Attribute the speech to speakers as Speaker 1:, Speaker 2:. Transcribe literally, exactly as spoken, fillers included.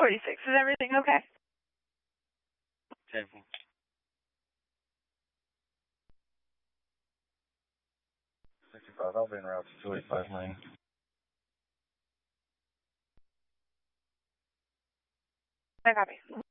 Speaker 1: forty-six, is everything okay?
Speaker 2: ten. sixty-five, I'll be en route to two eighty-five lane.
Speaker 1: I copy.